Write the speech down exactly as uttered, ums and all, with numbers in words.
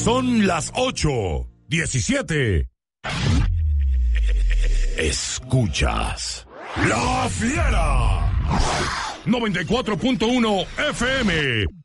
Son las ocho diecisiete. Escuchas La Fiera noventa y cuatro punto uno F M